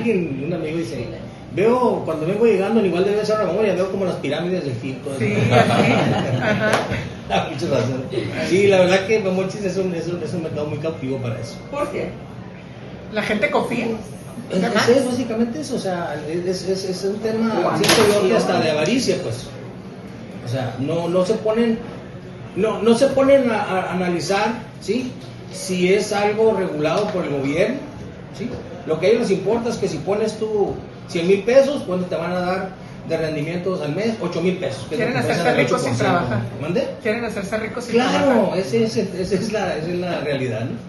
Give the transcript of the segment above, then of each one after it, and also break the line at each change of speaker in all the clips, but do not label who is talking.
alguien, un amigo dice, veo, cuando vengo llegando, igual debe ser la memoria, veo como las pirámides de Egipto.
Sí, ajá.
Muchas gracias. Sí, la verdad que Mochis es un mercado muy cautivo para eso.
¿Por qué? ¿La gente confía?
Es básicamente eso, o sea, es un tema, siento yo, que hasta de avaricia, pues. O sea, no se ponen a analizar, ¿sí? Si es algo regulado por el gobierno, ¿sí? Lo que a ellos les importa es que si pones tú 100,000 pesos, ¿cuánto te van a dar de rendimientos al mes? 8,000 pesos.
Quieren hacerse ricos sin trabajar.
¿Mande?
Quieren hacerse ricos sin trabajar.
Claro, esa es la realidad, ¿no?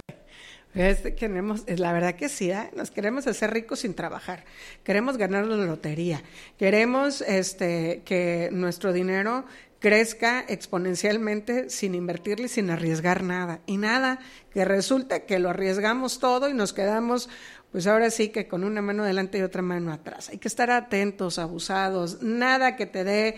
La verdad que sí, nos queremos hacer ricos sin trabajar, queremos ganar la lotería, queremos que nuestro dinero crezca exponencialmente sin invertirle, sin arriesgar nada, y nada, que resulta que lo arriesgamos todo y nos quedamos, pues ahora sí que con una mano delante y otra mano atrás. Hay que estar atentos, abusados, nada que te dé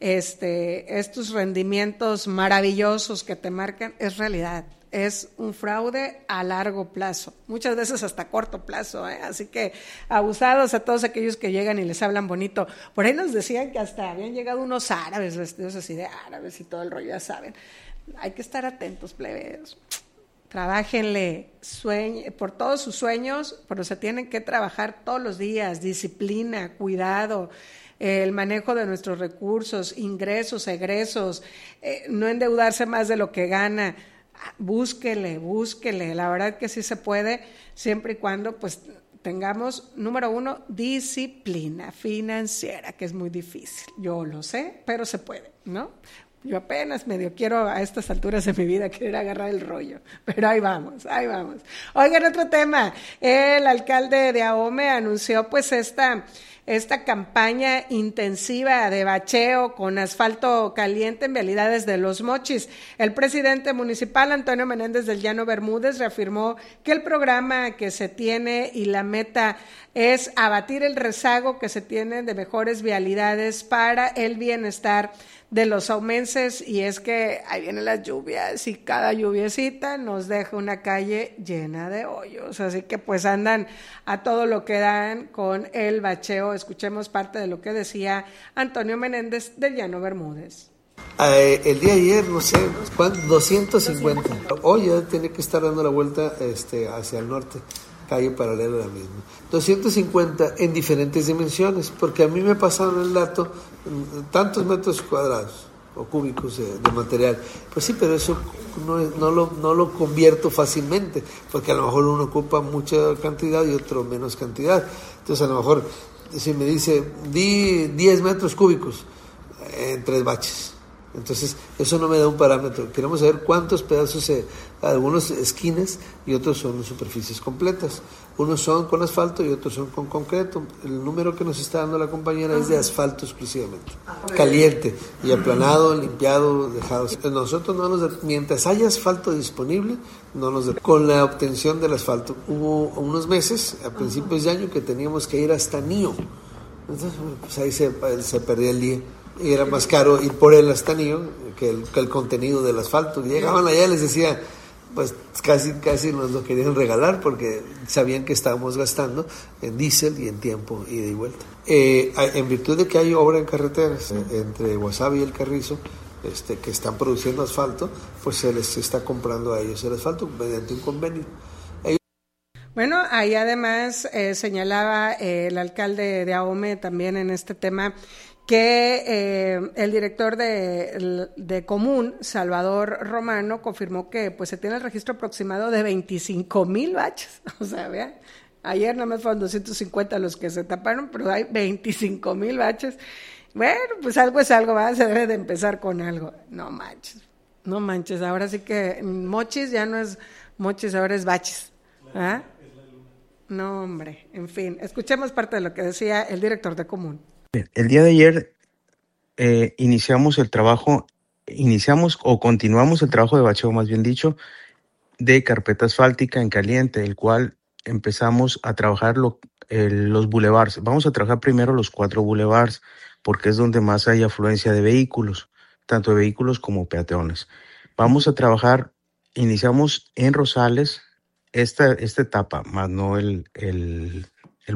estos rendimientos maravillosos que te marcan es realidad. Es un fraude a largo plazo, muchas veces hasta corto plazo, así que abusados a todos aquellos que llegan y les hablan bonito. Por ahí nos decían que hasta habían llegado unos árabes vestidos así de árabes y todo el rollo, ya saben. Hay que estar atentos, plebeyos. Trabajenle, por todos sus sueños, pero se tienen que trabajar todos los días, disciplina, cuidado, el manejo de nuestros recursos, ingresos, egresos, no endeudarse más de lo que gana. Búsquele, la verdad que sí se puede, siempre y cuando pues tengamos, número 1, disciplina financiera, que es muy difícil, yo lo sé, pero se puede, ¿no? Yo apenas medio quiero a estas alturas de mi vida querer agarrar el rollo, pero ahí vamos. Oigan, otro tema, el alcalde de Ahome anunció pues esta campaña intensiva de bacheo con asfalto caliente en vialidades de Los Mochis. El presidente municipal, Antonio Menéndez del Llano Bermúdez, reafirmó que el programa que se tiene y la meta es abatir el rezago que se tiene de mejores vialidades para el bienestar de los aumenses, y es que ahí vienen las lluvias y cada lluviecita nos deja una calle llena de hoyos, así que pues andan a todo lo que dan con el bacheo. Escuchemos parte de lo que decía Antonio Menéndez del Llano Bermúdez.
El día de ayer, no sé, 250. Hoy ya tiene que estar dando la vuelta hacia el norte, calle paralela a la misma. 250 en diferentes dimensiones, porque a mí me pasaron el dato, tantos metros cuadrados o cúbicos de material. Pues sí, pero eso no lo convierto fácilmente, porque a lo mejor uno ocupa mucha cantidad y otro menos cantidad. Entonces a lo mejor, si me dice, di 10 metros cúbicos en 3 baches. Entonces, eso no me da un parámetro. Queremos saber cuántos pedazos, algunos esquinas y otros son superficies completas. Unos son con asfalto y otros son con concreto. El número que nos está dando la compañera es de asfalto exclusivamente. Caliente y aplanado, limpiado, dejado. Nosotros mientras haya asfalto disponible, con la obtención del asfalto. Hubo unos meses, a principios de año, que teníamos que ir hasta Nío. Entonces, pues ahí se perdía el día. Y era más caro ir por el hasta Nío que el contenido del asfalto. Llegaban allá y les decía, pues casi nos lo querían regalar porque sabían que estábamos gastando en diésel y en tiempo ida y vuelta. En virtud de que hay obra en carreteras entre Guasave y El Carrizo, que están produciendo asfalto, pues se les está comprando a ellos el asfalto mediante un convenio.
Bueno, ahí además señalaba el alcalde de Ahome también en este tema que el director de Común, Salvador Romano, confirmó que pues se tiene el registro aproximado de 25,000 baches. O sea, vean, ayer nada más fueron 250 los que se taparon, pero hay 25,000 baches. Bueno, pues algo es algo, ¿verdad? Se debe de empezar con algo. No manches, ahora sí que Mochis ya no es Mochis, ahora es baches. ¿Ah? No, hombre, en fin, escuchemos parte de lo que decía el director de Común.
El día de ayer continuamos el trabajo de bacheo, más bien dicho, de carpeta asfáltica en caliente, el cual empezamos a trabajar los bulevares. Vamos a trabajar primero los 4 bulevares, porque es donde más hay afluencia de vehículos, tanto de vehículos como peatones. Vamos a trabajar, iniciamos en Rosales esta etapa, más no el